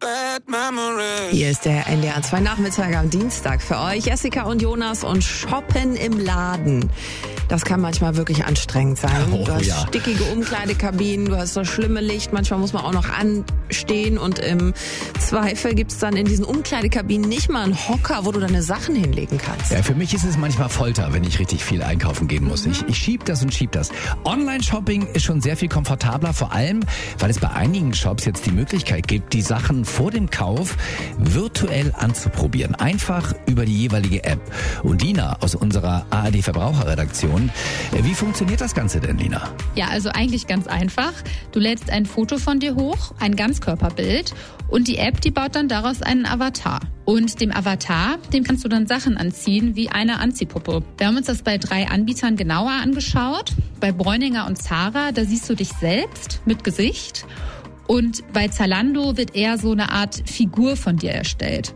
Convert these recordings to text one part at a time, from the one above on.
Hier ist der NDR 2 Nachmittag am Dienstag für euch. Jessica und Jonas und Shoppen im Laden. Das kann manchmal wirklich anstrengend sein. Du hast stickige Umkleidekabinen, du hast das schlimme Licht, manchmal muss man auch noch anstehen und im Zweifel gibt's dann in diesen Umkleidekabinen nicht mal einen Hocker, wo du deine Sachen hinlegen kannst. Ja, für mich ist es manchmal Folter, wenn ich richtig viel einkaufen gehen muss. Ich schieb das und schieb das. Online-Shopping ist schon sehr viel komfortabler, vor allem, weil es bei einigen Shops jetzt die Möglichkeit gibt, die Sachen vor dem Kauf virtuell anzuprobieren. Einfach über die jeweilige App. Und Lina aus unserer ARD-Verbraucherredaktion, wie funktioniert das Ganze denn, Lina? Ja, also eigentlich ganz einfach. Du lädst ein Foto von dir hoch, ein Ganzkörperbild und die App, die baut dann daraus einen Avatar. Und dem Avatar, dem kannst du dann Sachen anziehen wie eine Anziehpuppe. Wir haben uns das bei 3 Anbietern genauer angeschaut. Bei Bräuninger und Zara, da siehst du dich selbst mit Gesicht. Und bei Zalando wird eher so eine Art Figur von dir erstellt.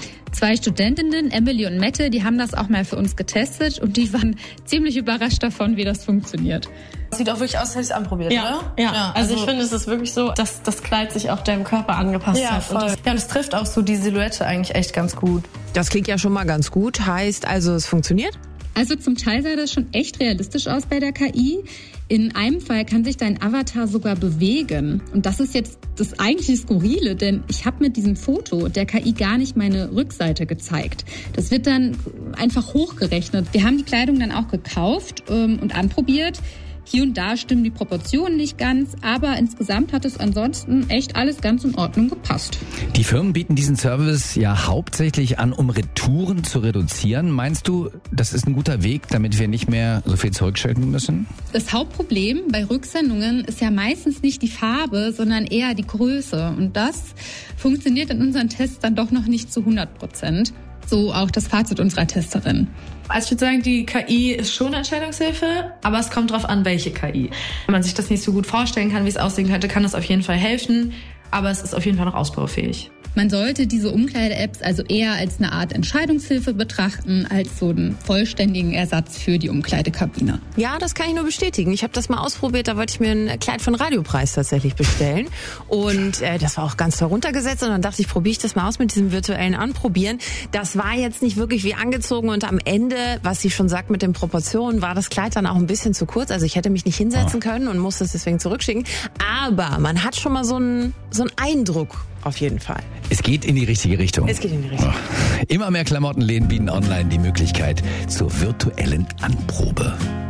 2 Studentinnen, Emily und Mette, die haben das auch mal für uns getestet und die waren ziemlich überrascht davon, wie das funktioniert. Sieht auch wirklich aus, als hätte ich es anprobiert, oder? Ja. Also ich finde, es ist wirklich so, dass das Kleid sich auch deinem Körper angepasst hat. Voll. Und es trifft auch so die Silhouette eigentlich echt ganz gut. Das klingt ja schon mal ganz gut. Heißt also, es funktioniert? Also zum Teil sah das schon echt realistisch aus bei der KI. In einem Fall kann sich dein Avatar sogar bewegen. Und das ist jetzt das eigentliche Skurrile, denn ich habe mit diesem Foto der KI gar nicht meine Rückseite gezeigt. Das wird dann einfach hochgerechnet. Wir haben die Kleidung dann auch gekauft und anprobiert. Hier und da stimmen die Proportionen nicht ganz, aber insgesamt hat es ansonsten echt alles ganz in Ordnung gepasst. Die Firmen bieten diesen Service ja hauptsächlich an, um Retouren zu reduzieren. Meinst du, das ist ein guter Weg, damit wir nicht mehr so viel zurückschalten müssen? Das Hauptproblem bei Rücksendungen ist ja meistens nicht die Farbe, sondern eher die Größe. Und das funktioniert in unseren Tests dann doch noch nicht zu 100%. So auch das Fazit unserer Testerin. Also ich würde sagen, die KI ist schon Entscheidungshilfe, aber es kommt drauf an, welche KI. Wenn man sich das nicht so gut vorstellen kann, wie es aussehen könnte, kann das auf jeden Fall helfen, aber es ist auf jeden Fall noch ausbaufähig. Man sollte diese Umkleide-Apps also eher als eine Art Entscheidungshilfe betrachten, als so einen vollständigen Ersatz für die Umkleidekabine. Ja, das kann ich nur bestätigen. Ich habe das mal ausprobiert, da wollte ich mir ein Kleid von Radiopreis tatsächlich bestellen. Und das war auch ganz toll runtergesetzt. Und dann dachte ich, probiere ich das mal aus mit diesem virtuellen Anprobieren. Das war jetzt nicht wirklich wie angezogen. Und am Ende, was sie schon sagt mit den Proportionen, war das Kleid dann auch ein bisschen zu kurz. Also ich hätte mich nicht hinsetzen können und musste es deswegen zurückschicken. Aber man hat schon mal so einen Eindruck. Auf jeden Fall. Es geht in die richtige Richtung. Es geht in die richtige Richtung. Immer mehr Klamottenläden bieten online die Möglichkeit zur virtuellen Anprobe.